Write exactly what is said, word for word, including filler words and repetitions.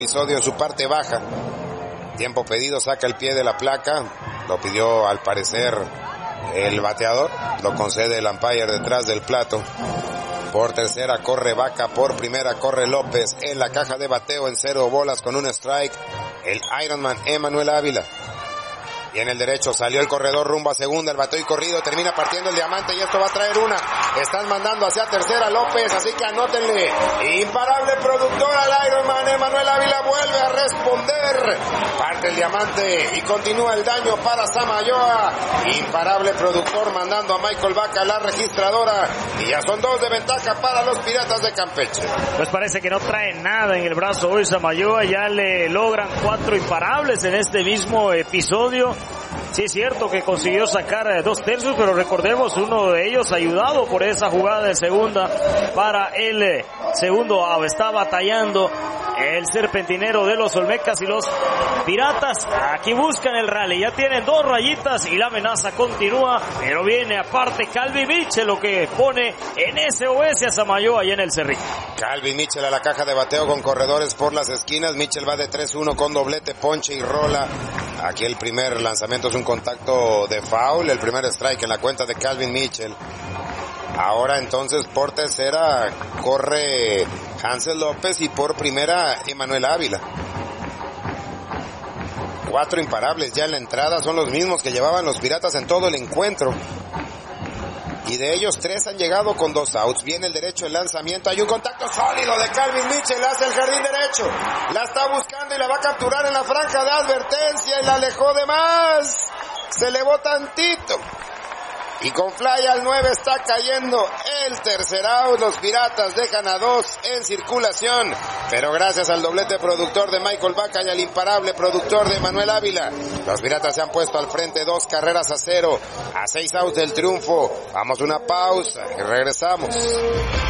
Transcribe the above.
Episodio en su parte baja. Tiempo pedido, saca el pie de la placa. Lo pidió al parecer el bateador. Lo concede el umpire detrás del plato. Por tercera corre Vaca, por primera corre López. En la caja de bateo en cero bolas con un strike, el Ironman Emanuel Ávila. Y en el derecho salió el corredor rumbo a segunda, el bateo y corrido, termina partiendo el diamante y esto va a traer una. Están mandando hacia tercera López, así que anótenle. Imparable productor al Ironman Emanuel Ávila, vuelve a responder. Parte el diamante y continúa el daño para Samayoa. Imparable productor mandando a Michael Vaca la registradora. Y ya son dos de ventaja para los Piratas de Campeche. Pues parece que no trae nada en el brazo hoy Samayoa, ya le logran cuatro imparables en este mismo episodio. Sí es cierto que consiguió sacar dos tercios, pero recordemos, uno de ellos ayudado por esa jugada de segunda para el segundo out. Está batallando el serpentinero de los Olmecas y los Piratas. Aquí buscan el rally, ya tienen dos rayitas y la amenaza continúa, pero viene aparte Calvin Mitchell, lo que pone en S O S a Samayoa y en el Cerrito. Calvin Mitchell a la caja de bateo con corredores por las esquinas. Mitchell va de tres uno con doblete, ponche y rola. Aquí el primer lanzamiento es un contacto de foul, el primer strike en la cuenta de Calvin Mitchell. Ahora entonces por tercera corre Hansel López y por primera Emanuel Ávila. Cuatro imparables ya en la entrada, son los mismos que llevaban los Piratas en todo el encuentro. Y de ellos tres han llegado con dos outs. Viene el derecho, el lanzamiento. Hay un contacto sólido de Calvin Mitchell hacia el jardín derecho. La está buscando y la va a capturar en la franja de advertencia y la alejó de más. Se elevó tantito. Y con fly al nueve está cayendo el tercer out. Los Piratas dejan a dos en circulación. Pero gracias al doblete productor de Michael Vaca y al imparable productor de Emanuel Ávila, los Piratas se han puesto al frente dos carreras a cero. A seis outs del triunfo. Vamos a una pausa y regresamos.